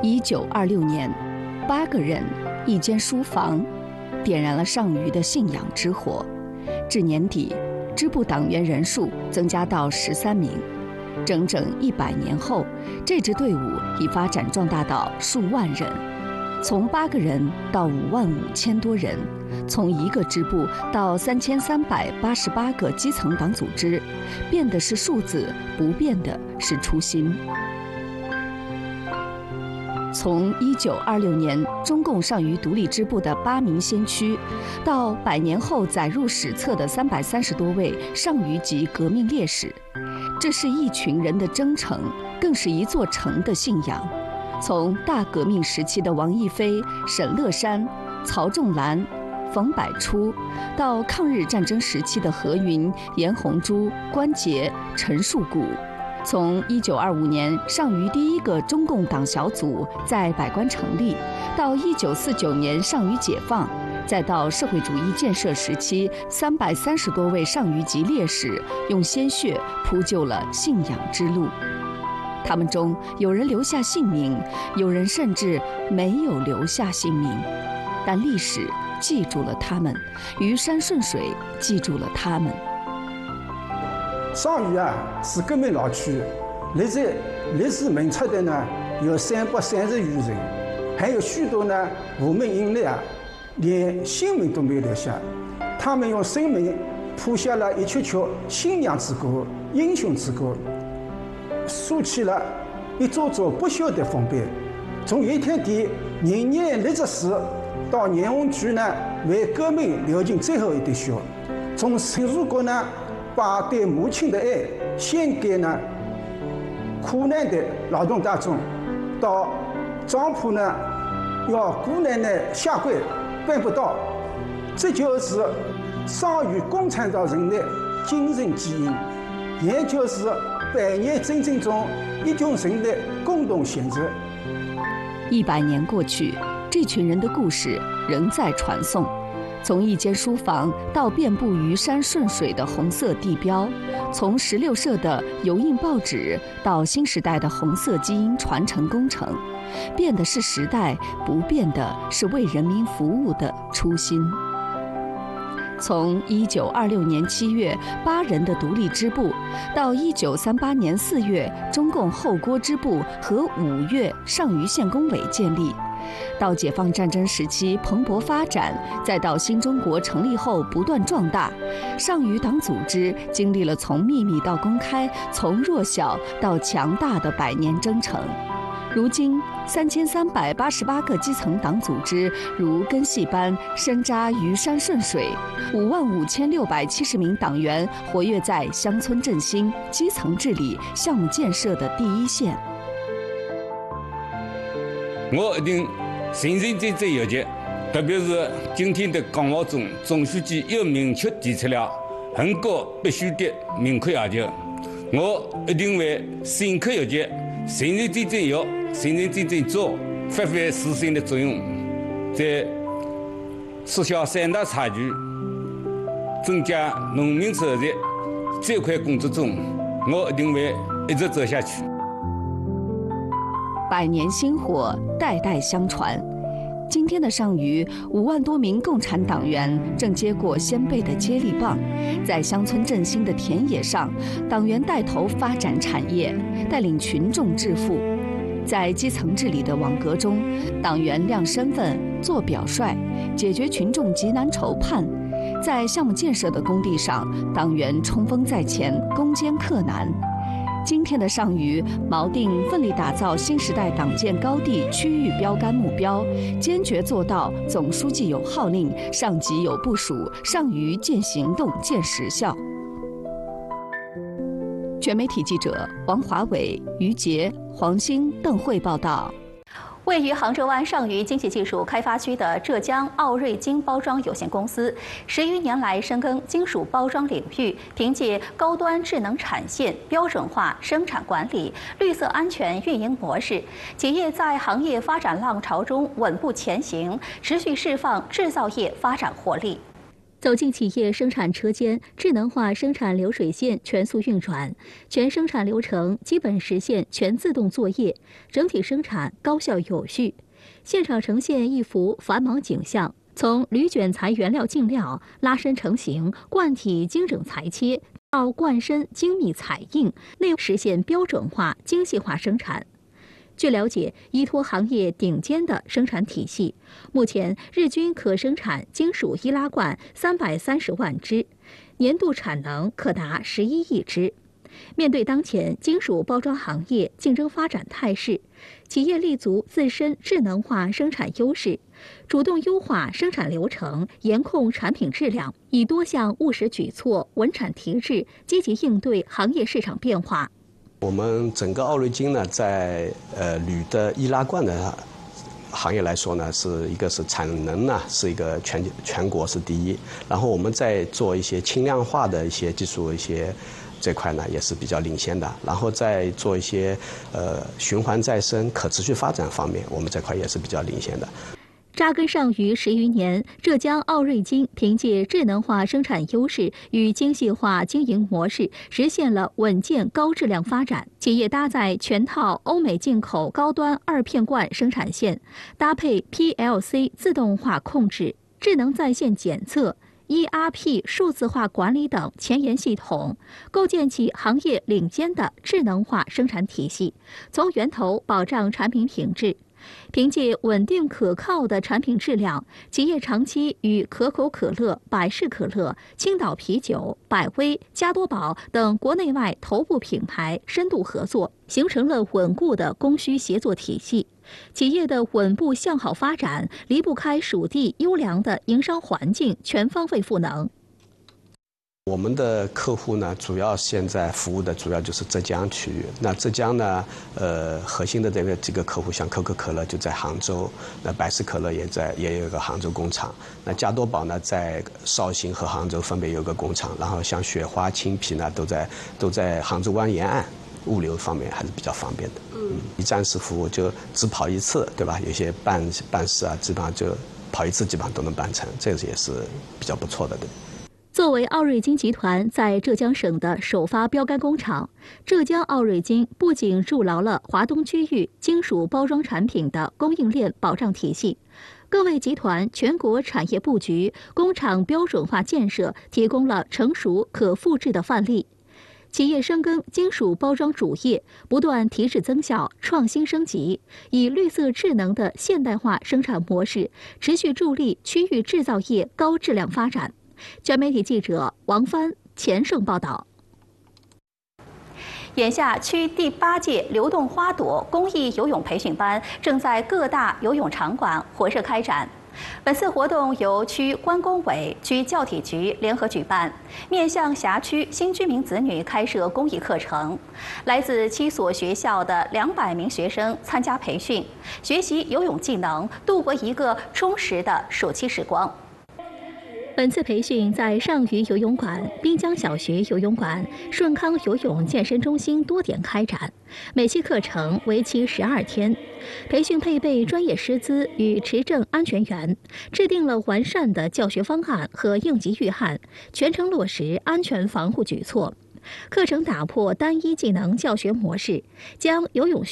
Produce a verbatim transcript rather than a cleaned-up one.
一九二六年，八个人一间书房，点燃了尚余的信仰之火。至年底，支部党员人数增加到十三名。整整一百年后，这支队伍已发展壮大到数万人，从八个人到五万五千多人，从一个支部到三千三百八十八个基层党组织，变的是数字，不变的是初心。从一九二六年中共尚余独立支部的八名先驱，到百年后载入史册的三百三十多位尚余级革命烈士，这是一群人的征程，更是一座城的信仰。从大革命时期的王逸飞、沈乐山、曹仲兰、冯百初，到抗日战争时期的何云、严洪珠、关杰、陈树谷。从一九二五年尚余第一个中共党小组在百官成立，到一九四九年尚余解放，再到社会主义建设时期，三百三十多位尚余级烈士用鲜血铺就了信仰之路。他们中有人留下姓名，有人甚至没有留下姓名，但历史记住了他们，虞山顺水记住了他们。 尚余啊是革命老区，历在历史名册的呢有三百三十余人，还有许多呢无名英烈啊，连姓名都没有留下。他们用生命谱下了一曲曲信仰之歌、英雄之歌，竖起了一座座不朽的丰碑。从一天地人年立志时，到年红菊呢为革命流尽最后一滴血，从陈树国呢把对母亲的爱献给呢苦难的劳动大众，到张浦呢要姑奶奶下跪办不到，这就是尚余共产党人的精神基因，也就是百年征程中一群人的共同选择。 一百年过去，这群人的故事仍在传颂。从一间书房到遍布虞山顺水的红色地标，从十六社的油印报纸到新时代的红色基因传承工程，变的是时代，不变的是为人民服务的初心。从一九二六年七月八人的独立支部，到一九三八年四月中共后郭支部和五月尚余县工委建立，到解放战争时期蓬勃发展，再到新中国成立后不断壮大，尚余党组织经历了从秘密到公开，从弱小到强大的百年征程。如今，三千三百八十八个基层党组织如根系般深扎虞山顺水，五万五千六百七十名党员活跃在乡村振兴、基层治理、项目建设的第一线。 我一定认认真真有节，特别是今天的讲话中，总书记又明确提出了恒高必须的明确要求，我一定会深刻有节，认认真真要。认认真真做，发挥自身的作用，在缩小三大差距、增加农民收入这块工作中，我一定会一直走下去。 百年薪火，代代相传。今天的尚余，五万多名共产党员正接过先辈的接力棒，在乡村振兴的田野上，党员带头发展产业，带领群众致富。在基层治理的网格中，党员亮身份、做表率，解决群众急难愁盼；在项目建设的工地上，党员冲锋在前，攻坚克难。今天的尚余，锚定奋力打造新时代党建高地区域标杆目标，坚决做到总书记有号令，上级有部署，尚余见行动、见实效。全媒体记者王华伟、于杰、黄兴、邓慧报道。 位于杭州湾尚余经济技术开发区的浙江奥瑞金包装有限公司，十余年来深耕金属包装领域，凭借高端智能产线、标准化生产管理、绿色安全运营模式，企业在行业发展浪潮中稳步前行，持续释放制造业发展活力。 走进企业生产车间，智能化生产流水线全速运转，全生产流程基本实现全自动作业，整体生产高效有序。现场呈现一幅繁忙景象，从铝卷材原料进料、拉伸成型、灌体精整裁切到灌身精密彩印，内实现标准化、精细化生产。据了解，依托行业顶尖的生产体系，目前日均可生产金属易拉罐三百三十万只，年度产能可达十一亿只。面对当前金属包装行业竞争发展态势，企业立足自身智能化生产优势，主动优化生产流程，严控产品质量，以多项务实举措稳产提质，积极应对行业市场变化。 我们整个奥瑞金呢，在呃铝的易拉罐的行业来说呢，是一个是产能呢是一个全全国是第一，然后我们在做一些轻量化的一些技术一些这块呢也是比较领先的，然后在做一些呃循环再生、可持续发展方面，我们这块也是比较领先的。 扎根上渝十余年，浙江奥瑞金凭借智能化生产优势与精细化经营模式，实现了稳健高质量发展。企业搭载全套欧美进口高端二片罐生产线，搭配 P L C 自动化控制、智能在线检测、E R P 数字化管理等前沿系统，构建起行业领先的智能化生产体系，从源头保障产品品质。凭借稳定可靠的产品质量，企业长期与可口可乐、百事可乐、青岛啤酒、百威、加多宝等国内外头部品牌深度合作，形成了稳固的供需协作体系。企业的稳步向好发展，离不开属地优良的营商环境全方位赋能。 我们的客户呢，主要现在服务的主要就是浙江区域。那浙江呢，呃，核心的这个几个客户，像可口可乐就在杭州，那百事可乐也在也有一个杭州工厂。那加多宝呢，在绍兴和杭州分别有个工厂。然后像雪花、青啤呢，都在都在杭州湾沿岸，物流方面还是比较方便的。嗯，一站式服务就只跑一次，对吧？有些办办事啊，基本上就跑一次，基本上都能办成，这个也是比较不错的，对。 作为奥瑞金集团在浙江省的首发标杆工厂，浙江奥瑞金不仅筑牢了华东区域金属包装产品的供应链保障体系，更为集团全国产业布局、工厂标准化建设提供了成熟可复制的范例。企业深耕金属包装主业，不断提质增效、创新升级，以绿色智能的现代化生产模式，持续助力区域制造业高质量发展。全媒体记者王帆、钱盛报道。眼下，区第八届流动花朵公益游泳培训班正在各大游泳场馆火热开展。本次活动由区关工委、区教体局联合举办，面向辖区新居民子女开设公益课程。来自七所学校的两百名学生参加培训，学习游泳技能，度过一个充实的暑期时光。本次培训在上虞游泳馆、滨江小学游泳馆、顺康游泳健身中心多点开展，每期课程为期十二天。培训配备专业师资与持证安全员，制定了完善的教学方案和应急预案，全程落实安全防护举措。课程打破单一技能教学模式，将游泳